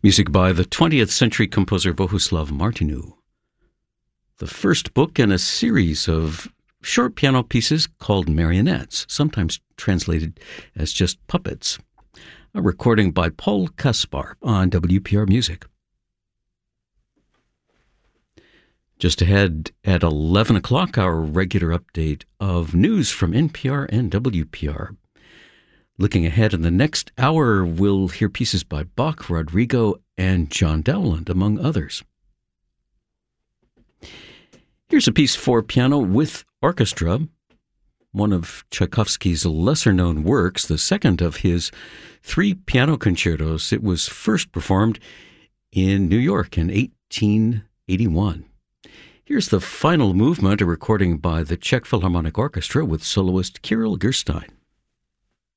Music by the 20th century composer Bohuslav Martinu. The first book in a series of short piano pieces called marionettes, sometimes translated as just puppets. A recording by Paul Kaspar on WPR Music. Just ahead at 11 o'clock, our regular update of news from NPR and WPR. Looking ahead in the next hour, we'll hear pieces by Bach, Rodrigo, and John Dowland, among others. Here's a piece for piano with orchestra, one of Tchaikovsky's lesser-known works, the second of his 3 piano concertos. It was first performed in New York in 1881. Here's the final movement, a recording by the Czech Philharmonic Orchestra with soloist Kirill Gerstein.